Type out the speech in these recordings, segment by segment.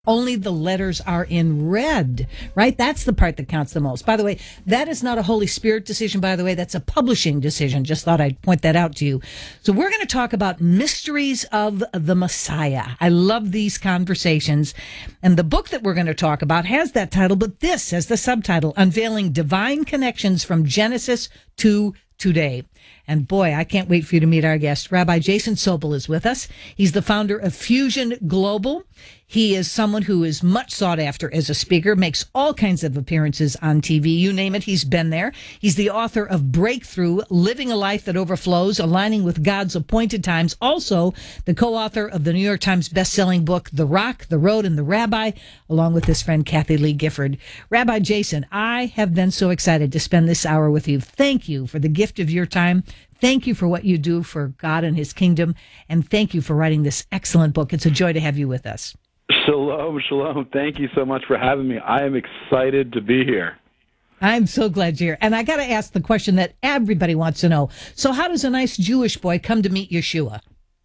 Only the letters are in red, right? That's the part that counts the most. By the way, that is not a Holy Spirit decision, by the way. That's a publishing decision. Just thought I'd point that out to you. So we're going to talk about mysteries of the Messiah. I love these conversations. And the book that we're going to talk about has that title, but this has the subtitle, Unveiling Divine Connections from Genesis to Today. And boy, I can't wait for you to meet our guest. Rabbi Jason Sobel is with us. He's the founder of Fusion Global. He is someone who is much sought after as a speaker, makes all kinds of appearances on TV. You name it, he's been there. He's the author of Breakthrough, Living a Life that Overflows, Aligning with God's Appointed Times. Also, the co-author of the New York Times bestselling book, The Rock, The Road, and the Rabbi, along with his friend Kathy Lee Gifford. Rabbi Jason, I have been so excited to spend this hour with you. Thank you for the gift of your time. Thank you for what you do for God and his kingdom. And thank you for writing this excellent book. It's a joy to have you with us. Shalom. Thank you so much for having me. I am excited to be here. I'm so glad you're here. And I got to ask the question that everybody wants to know. So how does a nice Jewish boy come to meet Yeshua?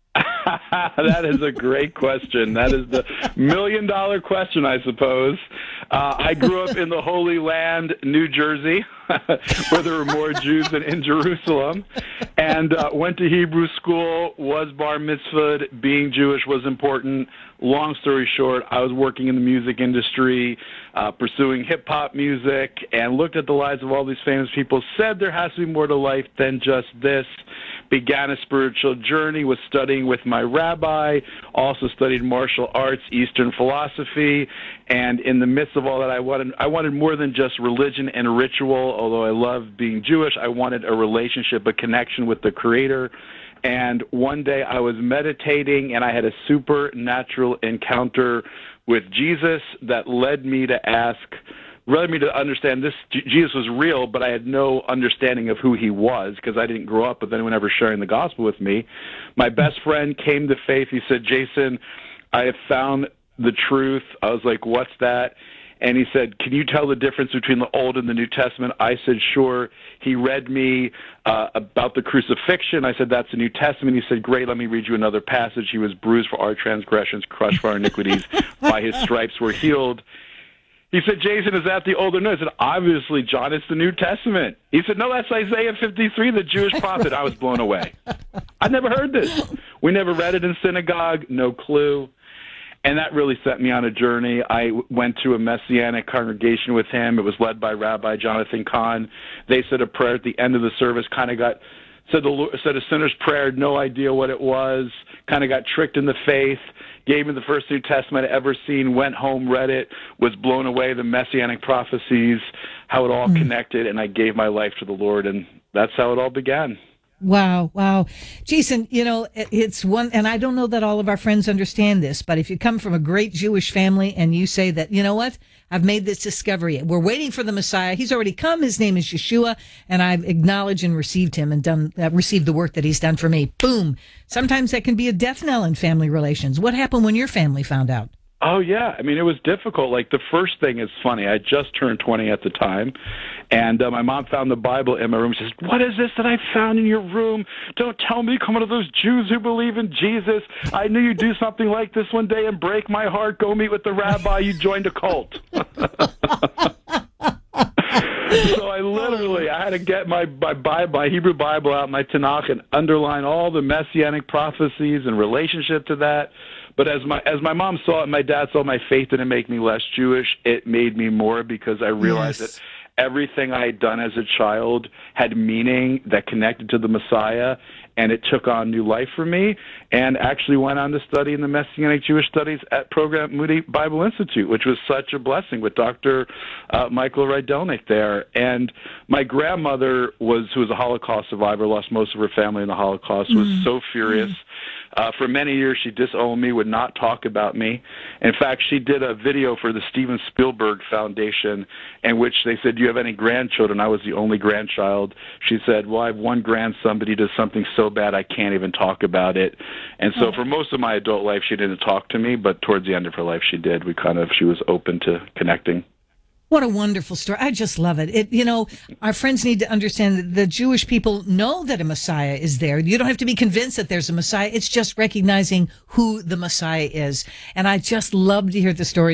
That is a great question. That is the million-dollar question, I suppose. I grew up in the Holy Land, New Jersey, where there were more Jews than in Jerusalem, and went to Hebrew school, was bar mitzvahed. Being Jewish was important. Long story short, I was working in the music industry, pursuing hip-hop music, and looked at the lives of all these famous people, said there has to be more to life than just this, began a spiritual journey, was studying with my rabbi, also studied martial arts, Eastern philosophy, and in the midst of all that, I wanted more than just religion and ritual. Although I love being Jewish, I wanted a relationship, a connection with the Creator. And one day I was meditating, and I had a supernatural encounter with Jesus that led me to understand this. Jesus was real, but I had no understanding of who he was because I didn't grow up with anyone ever sharing the gospel with me. My best friend came to faith. He said, "Jason, I have found the truth." I was like, "What's that?" And he said, "Can you tell the difference between the Old and the New Testament?" I said, "Sure." He read me about the crucifixion. I said, "That's the New Testament." He said, "Great, let me read you another passage. He was bruised for our transgressions, crushed for our iniquities. By his stripes we're healed." He said, "Jason, is that the Old or New?" I said, "Obviously, John, it's the New Testament." He said, "No, that's Isaiah 53, the Jewish prophet." I was blown away. I'd never heard this. We never read it in synagogue, no clue. And that really set me on a journey. I went to a Messianic congregation with him. It was led by Rabbi Jonathan Kahn. They said a prayer at the end of the service, said a sinner's prayer, no idea what it was, kind of got tricked in the faith, gave me the first New Testament I'd ever seen, went home, read it, was blown away, the Messianic prophecies, how it all connected, and I gave my life to the Lord, and that's how it all began. Wow. Jason, it's one, and I don't know that all of our friends understand this, but if you come from a great Jewish family and you say that, you know what, I've made this discovery. We're waiting for the Messiah. He's already come. His name is Yeshua, and I've acknowledged and received him and received the work that he's done for me. Boom. Sometimes that can be a death knell in family relations. What happened when your family found out? Oh, yeah. I mean, it was difficult. Like, the first thing is funny. I just turned 20 at the time, and my mom found the Bible in my room. She says, "What is this that I found in your room? Don't tell me you come one of those Jews who believe in Jesus. I knew you'd do something like this one day and break my heart. Go meet with the rabbi. You joined a cult." So I had to get my Bible, my Hebrew Bible out, my Tanakh, and underline all the Messianic prophecies in relationship to that. But as my mom saw it, my dad saw my faith didn't make me less Jewish. It made me more, because I realized that everything I had done as a child had meaning that connected to the Messiah, and it took on new life for me, and actually went on to study in the Messianic Jewish Studies program at Moody Bible Institute, which was such a blessing with Dr. Michael Rydelnik there. And my grandmother, who was a Holocaust survivor, lost most of her family in the Holocaust, was so furious. For many years, she disowned me, would not talk about me. In fact, she did a video for the Steven Spielberg Foundation in which they said, "Do you have any grandchildren?" I was the only grandchild. She said, "Well, I have one grandson, but he does something so bad I can't even talk about it." And so for most of my adult life, she didn't talk to me, but towards the end of her life, she did. She was open to connecting. What a wonderful story. I just love it. Our friends need to understand that the Jewish people know that a Messiah is there. You don't have to be convinced that there's a Messiah. It's just recognizing who the Messiah is. And I just love to hear the stories